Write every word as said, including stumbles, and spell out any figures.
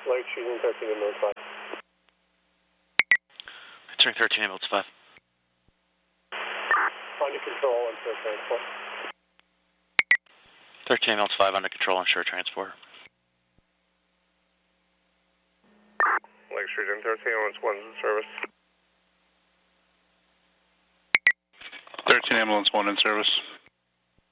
Lake Shooting thirteen ambulance five. Answering thirteen ambulance five. Under control, ensure transport. thirteen ambulance five under control, ensure transport. Lake Shooting thirteen ambulance one in service. thirteen ambulance one in service.